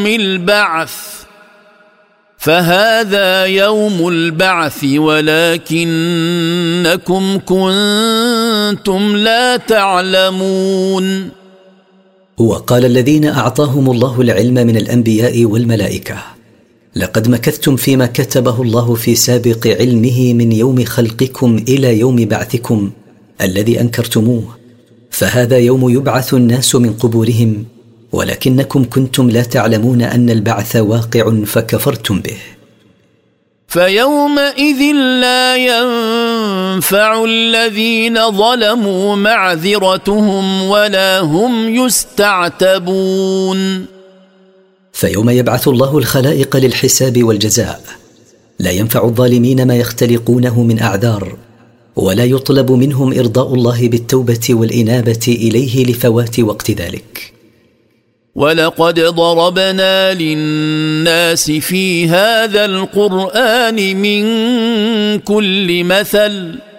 البعث فهذا يوم البعث ولكنكم كنتم لا تعلمون. وقال الذين أعطاهم الله العلم من الأنبياء والملائكة: لقد مكثتم فيما كتبه الله في سابق علمه من يوم خلقكم إلى يوم بعثكم الذي أنكرتموه، فهذا يوم يبعث الناس من قبورهم ولكنكم كنتم لا تعلمون أن البعث واقع فكفرتم به. فيومئذ لا ينفع الذين ظلموا معذرتهم ولا هم يستعتبون. فيوم يبعث الله الخلائق للحساب والجزاء لا ينفع الظالمين ما يختلقونه من أعذار، ولا يطلب منهم إرضاء الله بالتوبة والإنابة إليه لفوات وقت ذلك. ولقد ضربنا للناس في هذا القرآن من كل مثل